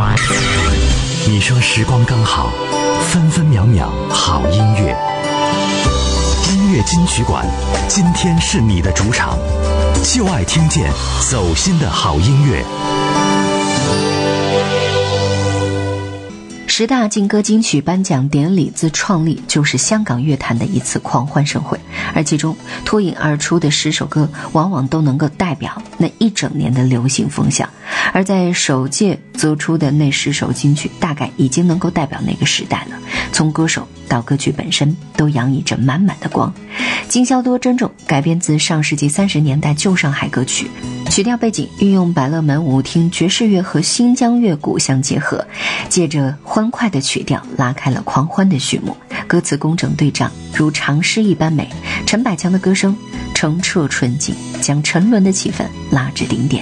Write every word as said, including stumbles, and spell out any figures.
你说时光刚好，分分秒秒好音乐。音乐金曲馆，今天是你的主场，就爱听见走心的好音乐。 十大劲歌金曲颁奖典礼自创立就是香港乐坛的一次狂欢盛会，而其中脱颖而出的十首歌往往都能够代表那一整年的流行风向，而在首届择出的那十首金曲大概已经能够代表那个时代了，从歌手到歌曲本身都洋溢着满满的光。今宵多珍重改编自上世纪三十年代旧上海歌曲，曲调背景运用百乐门舞厅爵士乐和新疆乐鼓相结合，借着欢快的曲调拉开了狂欢的序幕。歌词工整对仗如长诗一般美，陈百强的歌声澄澈纯净，将沉沦的气氛拉至顶点。